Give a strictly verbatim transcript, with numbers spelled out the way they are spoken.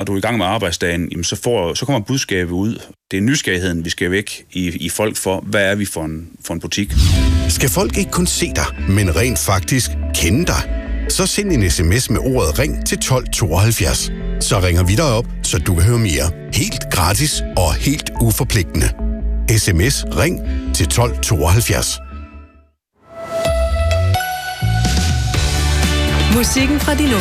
du er i gang med arbejdsdagen, jamen så, får, så kommer budskabet ud. Det er nysgerrigheden, vi skal væk i, i folk for, hvad er vi for en, for en butik. Skal folk ikke kun se dig, men rent faktisk kende dig? Så send en sms med ordet ring til tolv tooghalvfjerds. Så ringer vi dig op, så du kan høre mere. Helt gratis og helt uforpligtende. Sms ring til tolv tooghalvfjerds. Musikken fra din